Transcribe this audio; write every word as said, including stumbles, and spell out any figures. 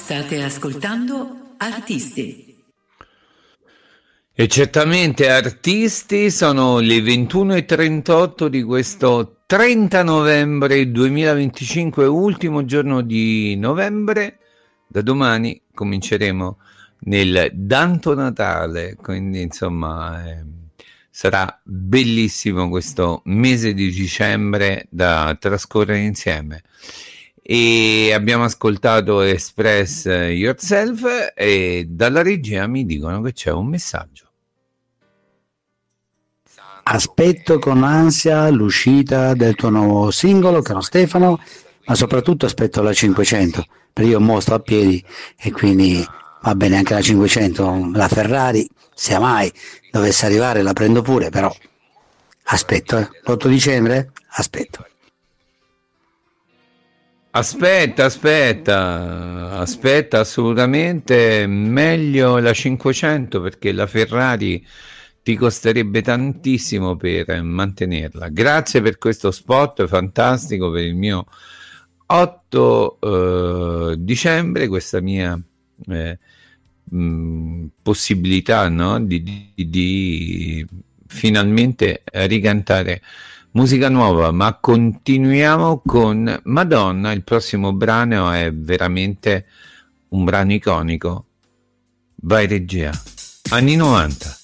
State ascoltando Artisti. E certamente Artisti, sono le ventuno e trentotto di questo trenta novembre duemilaventicinque, ultimo giorno di novembre. Da domani cominceremo nel Danto Natale, quindi insomma eh, sarà bellissimo questo mese di dicembre da trascorrere insieme. E abbiamo ascoltato Express Yourself e dalla regia mi dicono che c'è un messaggio. Aspetto con ansia l'uscita del tuo nuovo singolo, caro Stefano, ma soprattutto aspetto la cinquecento, perché io mostro a piedi e quindi va bene anche la cinquecento, la Ferrari, sia mai dovesse arrivare la prendo pure, però aspetto, eh. l'otto dicembre aspetto. Aspetta, aspetta, aspetta assolutamente, meglio la cinquecento perché la Ferrari ti costerebbe tantissimo per mantenerla. Grazie per questo spot fantastico per il mio otto eh, dicembre, questa mia eh, mh, possibilità, no? di, di, di finalmente ricantare musica nuova, ma continuiamo con Madonna. Il prossimo brano è veramente un brano iconico. Vai regia, anni novanta.